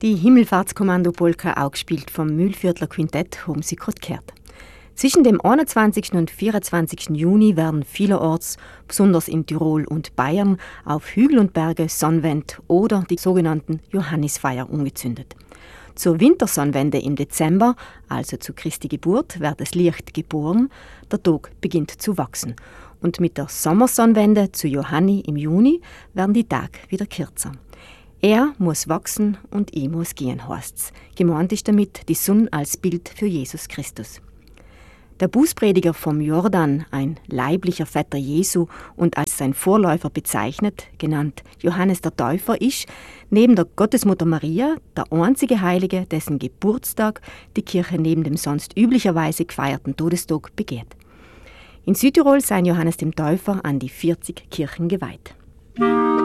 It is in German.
Die Himmelfahrtskommando-Polka, auch gespielt vom Mühlviertler Quintett, haben sie gerade gehört. Zwischen dem 21. und 24. Juni werden vielerorts, besonders in Tirol und Bayern, auf Hügel und Berge Sonnenwende oder die sogenannten Johannisfeier umgezündet. Zur Wintersonnenwende im Dezember, also zu Christi Geburt, wird das Licht geboren, der Tag beginnt zu wachsen. Und mit der Sommersonnenwende zu Johanni im Juni werden die Tage wieder kürzer. Er muss wachsen und ich muss gehen, heißt's. Gemeint ist damit die Sonne als Bild für Jesus Christus. Der Bußprediger vom Jordan, ein leiblicher Vetter Jesu und als sein Vorläufer bezeichnet, genannt Johannes der Täufer, ist neben der Gottesmutter Maria der einzige Heilige, dessen Geburtstag die Kirche neben dem sonst üblicherweise gefeierten Todestag begehrt. In Südtirol seien Johannes dem Täufer an die 40 Kirchen geweiht.